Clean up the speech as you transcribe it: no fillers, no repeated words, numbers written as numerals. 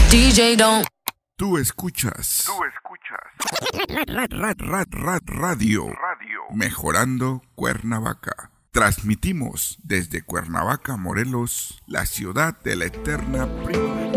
DJ don't. Tú escuchas. Radio. Mejorando Cuernavaca. Transmitimos desde Cuernavaca, Morelos, la ciudad de la eterna primavera.